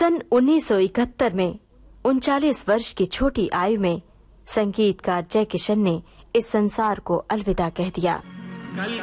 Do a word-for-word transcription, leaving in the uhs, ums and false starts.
सन उन्नीस सौ इकहत्तर में उनचालीस वर्ष की छोटी आयु में संगीतकार जय किशन ने इस संसार को अलविदा कह दिया।